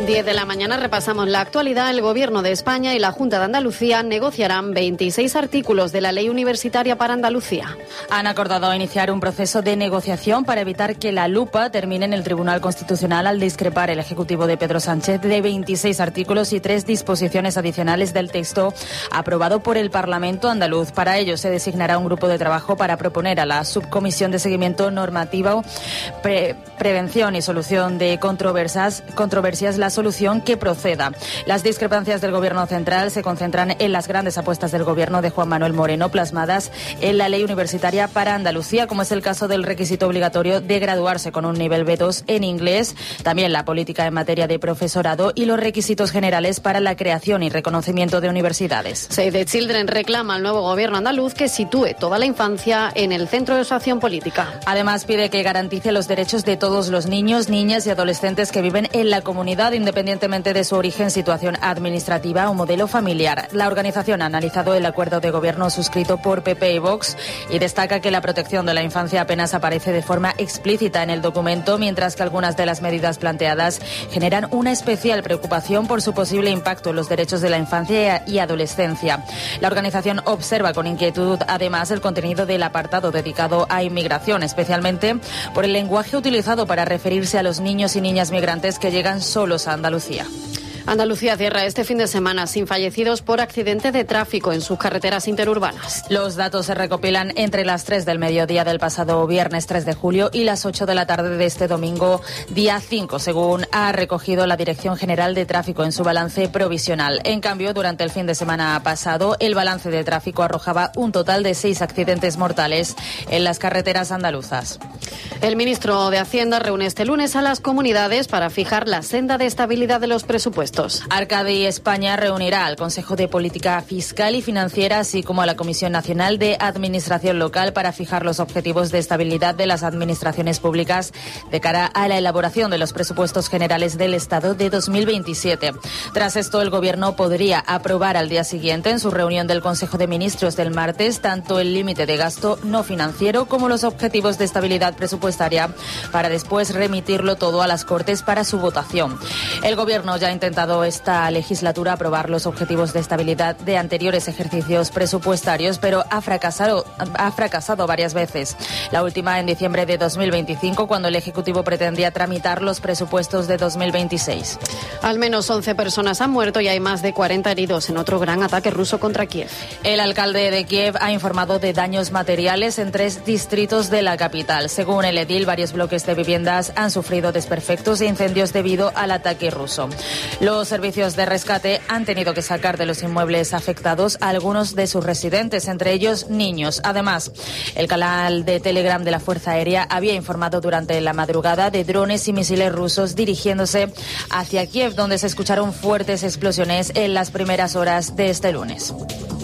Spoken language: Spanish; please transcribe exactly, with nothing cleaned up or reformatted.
diez de la mañana repasamos la actualidad. El Gobierno de España y la Junta de Andalucía negociarán veintiséis artículos de la ley universitaria para Andalucía. Han acordado iniciar un proceso de negociación para evitar que la lupa termine en el Tribunal Constitucional al discrepar el Ejecutivo de Pedro Sánchez de veintiséis artículos y tres disposiciones adicionales del texto aprobado por el Parlamento andaluz. Para ello se designará un grupo de trabajo para proponer a la Subcomisión de Seguimiento Normativo, Pre- Prevención y Solución de Controversias, controversias la solución que proceda. Las discrepancias del Gobierno central se concentran en las grandes apuestas del Gobierno de Juan Manuel Moreno plasmadas en la ley universitaria para Andalucía, como es el caso del requisito obligatorio de graduarse con un nivel B dos en inglés, también la política en materia de profesorado y los requisitos generales para la creación y reconocimiento de universidades. Save the Children reclama al nuevo Gobierno andaluz que sitúe toda la infancia en el centro de su acción política. Además, pide que garantice los derechos de todos los niños, niñas y adolescentes que viven en la comunidad, independientemente de su origen, situación administrativa o modelo familiar. La organización ha analizado el acuerdo de gobierno suscrito por P P y Vox y destaca que la protección de la infancia apenas aparece de forma explícita en el documento, mientras que algunas de las medidas planteadas generan una especial preocupación por su posible impacto en los derechos de la infancia y adolescencia. La organización observa con inquietud, además, el contenido del apartado dedicado a inmigración, especialmente por el lenguaje utilizado para referirse a los niños y niñas migrantes que llegan solos a Andalucía. Andalucía cierra este fin de semana sin fallecidos por accidente de tráfico en sus carreteras interurbanas. Los datos se recopilan entre las tres del mediodía del pasado viernes tres de julio y las ocho de la tarde de este domingo día cinco, según ha recogido la Dirección General de Tráfico en su balance provisional. En cambio, durante el fin de semana pasado, el balance de tráfico arrojaba un total de seis accidentes mortales en las carreteras andaluzas. El ministro de Hacienda reúne este lunes a las comunidades para fijar la senda de estabilidad de los presupuestos. Arcadi España reunirá al Consejo de Política Fiscal y Financiera, así como a la Comisión Nacional de Administración Local, para fijar los objetivos de estabilidad de las administraciones públicas de cara a la elaboración de los presupuestos generales del Estado de dos mil veintisiete. Tras esto, el Gobierno podría aprobar al día siguiente, en su reunión del Consejo de Ministros del martes, tanto el límite de gasto no financiero como los objetivos de estabilidad presupuestaria, para después remitirlo todo a las Cortes para su votación. El Gobierno ya ha intentado esta legislatura aprobar los objetivos de estabilidad de anteriores ejercicios presupuestarios, pero ha fracasado, ha fracasado varias veces. La última en diciembre de dos mil veinticinco, cuando el Ejecutivo pretendía tramitar los presupuestos de dos mil veintiséis. Al menos once personas han muerto y hay más de cuarenta heridos en otro gran ataque ruso contra Kiev. El alcalde de Kiev ha informado de daños materiales en tres distritos de la capital. Según el edil, varios bloques de viviendas han sufrido desperfectos e incendios debido al ataque ruso. Los servicios de rescate han tenido que sacar de los inmuebles afectados a algunos de sus residentes, entre ellos niños. Además, el canal de Telegram de la Fuerza Aérea había informado durante la madrugada de drones y misiles rusos dirigiéndose hacia Kiev, donde se escucharon fuertes explosiones en las primeras horas de este lunes.